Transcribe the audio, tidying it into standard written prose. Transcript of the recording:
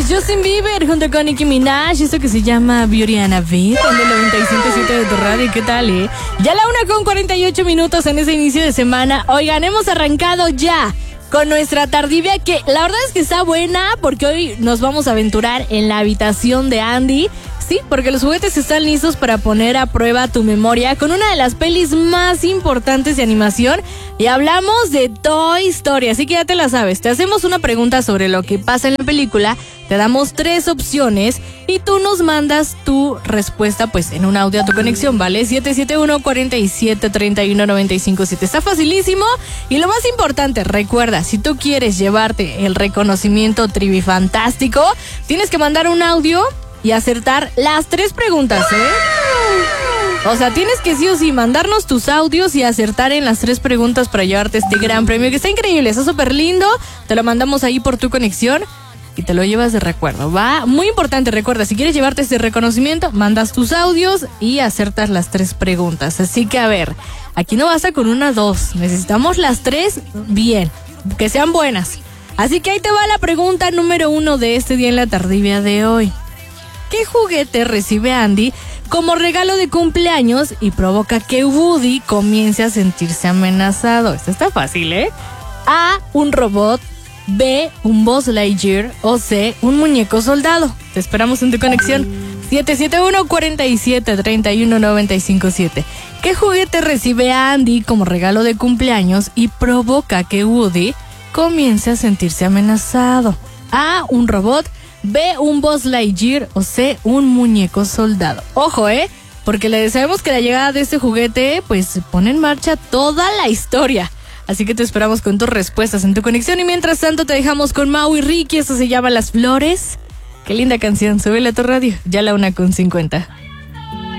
es Justin Bieber junto con Nicki Minaj. Esto que se llama Beauty and a Beat, en el 95.7 de tu radio. ¿Qué tal, Ya la 1:48 en ese inicio de semana. Oigan, hemos arrancado ya con nuestra tardivia, que la verdad es que está buena, porque hoy nos vamos a aventurar en la habitación de Andy. Sí, porque los juguetes están listos para poner a prueba tu memoria con una de las pelis más importantes de animación, y hablamos de Toy Story, así que ya te la sabes. Te hacemos una pregunta sobre lo que pasa en la película, te damos 3 opciones y tú nos mandas tu respuesta pues en un audio a tu conexión, ¿vale? 771-47-31-95.7. Está facilísimo, y lo más importante, recuerda, si tú quieres llevarte el reconocimiento Trivifantástico, tienes que mandar un audio y acertar las 3 preguntas, O sea, tienes que sí o sí mandarnos tus audios y acertar en las 3 preguntas para llevarte este gran premio, que está increíble, está súper lindo. Te lo mandamos ahí por tu conexión y te lo llevas de recuerdo, ¿va? Muy importante, recuerda, si quieres llevarte este reconocimiento, mandas tus audios y acertas las 3 preguntas. Así que, a ver, aquí no basta con 1 o 2, necesitamos las 3 bien, que sean buenas. Así que ahí te va la pregunta número 1 de este día en la tardivia de hoy. ¿Qué juguete recibe Andy como regalo de cumpleaños y provoca que Woody comience a sentirse amenazado? Esto está fácil, A, un robot, B, un Buzz Lightyear, o C, un muñeco soldado. Te esperamos en tu conexión. 771-47-31-95.7. ¿Qué juguete recibe Andy como regalo de cumpleaños y provoca que Woody comience a sentirse amenazado? A, un robot, B, un Buzz Lightyear, o C, un muñeco soldado. Ojo, porque le sabemos que la llegada de este juguete pues pone en marcha toda la historia. Así que te esperamos con tus respuestas en tu conexión, y mientras tanto te dejamos con Mau y Ricky. Esto se llama Las Flores. Qué linda canción, súbele a tu radio, ya la 1:50.